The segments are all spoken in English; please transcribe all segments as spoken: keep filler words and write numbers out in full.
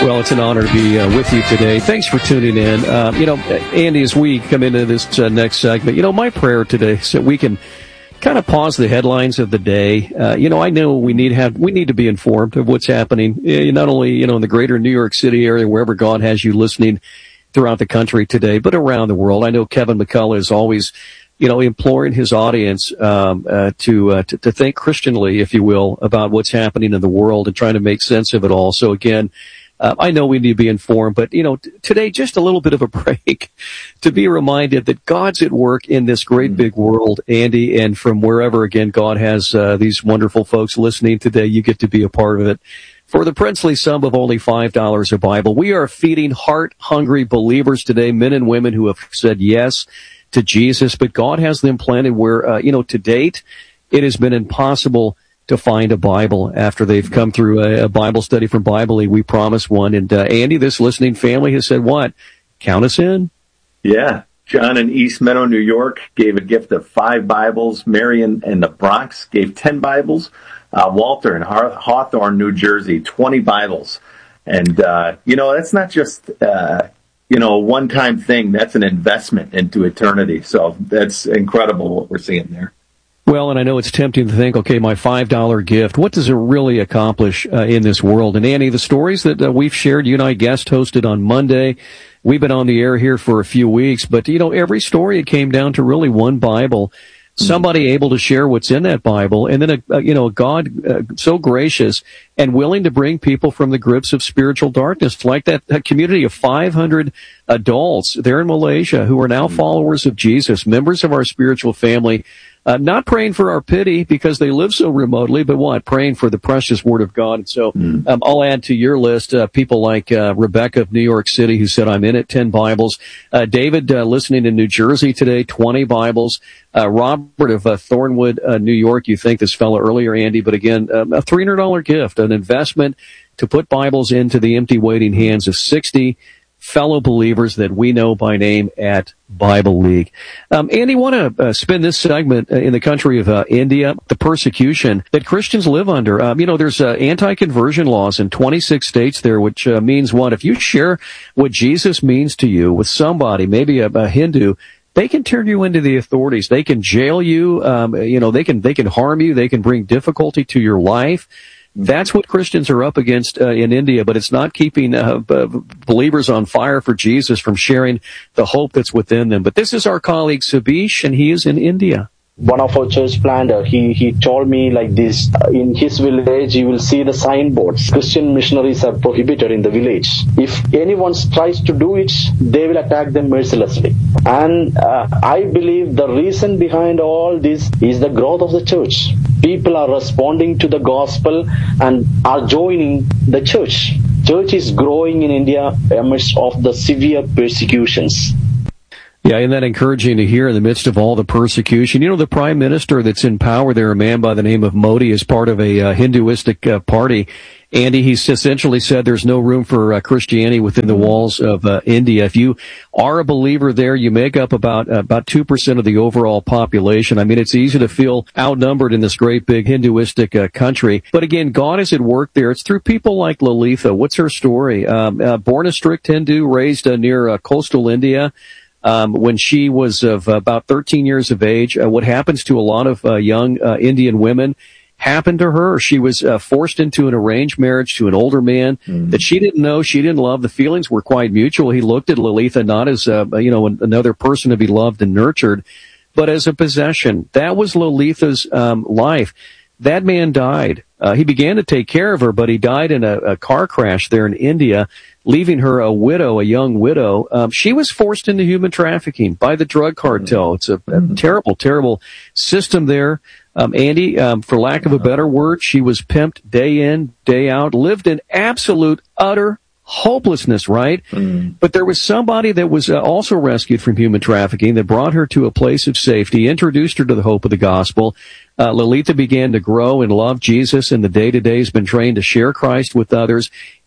Well, it's an honor to be uh, with you today. Thanks for tuning in. Uh, you know, Andy, as we come into this uh, next segment, you know, my prayer today is that we can kind of pause the headlines of the day. Uh, you know, I know we need have we need to be informed of what's happening, uh, not only, you know, in the greater New York City area, wherever God has you listening throughout the country today, but around the world. I know Kevin McCullough is always, you know, imploring his audience um, uh, to, uh, to to think Christianly, if you will, about what's happening in the world and trying to make sense of it all. So again, Uh, I know we need to be informed, but, you know, t- today, just a little bit of a break to be reminded that God's at work in this great big world, Andy, and from wherever, again, God has uh, these wonderful folks listening today, you get to be a part of it. For the princely sum of only five dollars a Bible, we are feeding heart-hungry believers today, men and women who have said yes to Jesus, but God has them planted where, uh, you know, to date, it has been impossible to find a Bible after they've come through a, a Bible study from Bible League. We promised one. And, uh, Andy, this listening family has said what? Count us in. Yeah. John in East Meadow, New York gave a gift of five Bibles. Marion in the Bronx gave ten Bibles. Uh, Walter in Haw- Hawthorne, New Jersey, twenty Bibles. And, uh, you know, that's not just, uh, you know, a one-time thing. That's an investment into eternity. So that's incredible what we're seeing there. Well, and I know it's tempting to think, okay, my five dollar gift, what does it really accomplish uh, in this world? And Annie, the stories that uh, we've shared, you and I guest hosted on Monday, we've been on the air here for a few weeks, but, you know, every story, it came down to really one Bible, somebody able to share what's in that Bible, and then, a, a, you know, God uh, so gracious and willing to bring people from the grips of spiritual darkness, like that, that community of five hundred adults there in Malaysia who are now followers of Jesus, members of our spiritual family. Uh, not praying for our pity because they live so remotely, but what? Praying for the precious Word of God. And so um, I'll add to your list uh, people like uh, Rebecca of New York City who said, I'm in it, ten Bibles. Uh, David uh, listening in New Jersey today, twenty Bibles. Uh, Robert of uh, Thornwood, uh, New York, you thanked this fellow earlier, Andy, but again, um, a three hundred dollars gift, an investment to put Bibles into the empty waiting hands of sixty fellow believers that we know by name at Bible League. Um, Andy, want to uh, spend this segment uh, in the country of uh, India, the persecution that Christians live under. Um, you know, there's uh, anti-conversion laws in twenty-six states there, which uh, means what? If you share what Jesus means to you with somebody, maybe a, a Hindu, they can turn you into the authorities. They can jail you. Um, you know, they can they can harm you. They can bring difficulty to your life. That's what Christians are up against uh, in India, but it's not keeping uh, b- believers on fire for Jesus from sharing the hope that's within them. But this is our colleague Sabish, and he is in India. One of our church planter, he, he told me like this, in his village you will see the signboards. Christian missionaries are prohibited in the village. If anyone tries to do it, they will attack them mercilessly. And uh, I believe the reason behind all this is the growth of the church. People are responding to the gospel and are joining the church. Church is growing in India amidst of the severe persecutions. Yeah, isn't that encouraging to hear in the midst of all the persecution? You know, the prime minister that's in power there, a man by the name of Modi, is part of a uh, Hinduistic uh, party. Andy, he's essentially said there's no room for uh, Christianity within the walls of uh, India. If you are a believer there, you make up about uh, about two percent of the overall population. I mean, it's easy to feel outnumbered in this great big Hinduistic uh, country. But again, God is at work there. It's through people like Lalitha. What's her story? Um, uh, born a strict Hindu, raised uh, near uh, coastal India. Um, when she was of about thirteen years of age, uh, what happens to a lot of uh, young uh, Indian women happened to her. She was uh, forced into an arranged marriage to an older man mm. that she didn't know, she didn't love. The feelings were quite mutual. He looked at Lalitha not as uh, you know another person to be loved and nurtured, but as a possession. That was Lalitha's um, life. That man died. Uh, he began to take care of her, but he died in a, a car crash there in India, leaving her a widow, a young widow. Um, she was forced into human trafficking by the drug cartel. It's a, a terrible, terrible system there. Um, Andy, um, for lack of a better word, she was pimped day in, day out, lived in absolute, utter hopelessness, right? Mm. But there was somebody that was uh, also rescued from human trafficking that brought her to a place of safety, introduced her to the hope of the gospel. Uh, Lalitha began to grow and love Jesus, and the day-to-day has been trained to share Christ with others.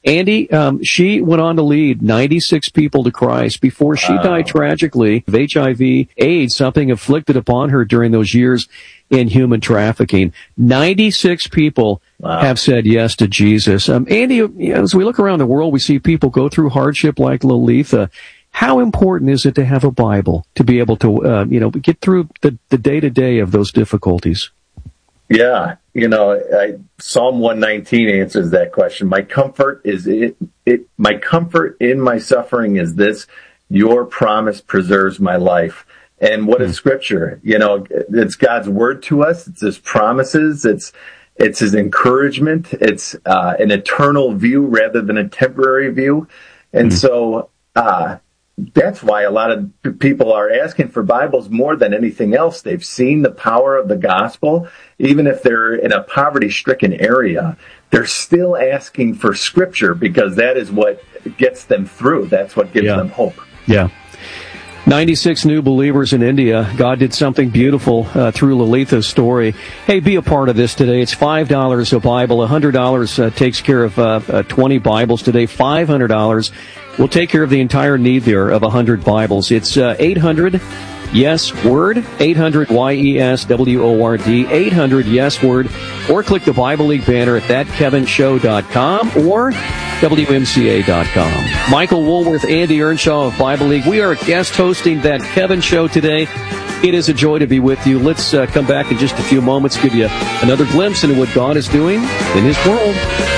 Andy, um, she went on to lead ninety-six people to Christ before she wow. died tragically of H I V AIDS, something afflicted upon her during those years in human trafficking. ninety-six people wow. have said yes to Jesus. Um, Andy, you know, as we look around the world, we see people go through hardship like Lalitha. How important is it to have a Bible to be able to, uh, you know, get through the, the day-to-day of those difficulties? Yeah, you know, I, Psalm one nineteen answers that question. My comfort is it, it. My comfort in my suffering is this: your promise preserves my life. And what mm. is Scripture? You know, it's God's word to us. It's His promises. It's it's His encouragement. It's uh, an eternal view rather than a temporary view. And mm. so uh, that's why a lot of people are asking for Bibles more than anything else. They've seen the power of the gospel. Even if they're in a poverty-stricken area, they're still asking for Scripture because that is what gets them through. That's what gives yeah. them hope. Yeah. ninety-six new believers in India. God did something beautiful uh, through Lalitha's story. Hey, be a part of this today. It's five dollars a Bible. one hundred dollars uh, takes care of uh, uh, twenty Bibles today. five hundred dollars will take care of the entire need there of one hundred Bibles. It's uh, eight hundred yes word, eight hundred Y E S W O R D, eight hundred yes word, or click the Bible League banner at that kevin show dot com or W M C A dot com. Michael Woolworth, Andy Earnshaw of Bible League. We are guest hosting That Kevin Show today. It is a joy to be with you. Let's uh, come back in just a few moments, give you another glimpse into what God is doing in His world.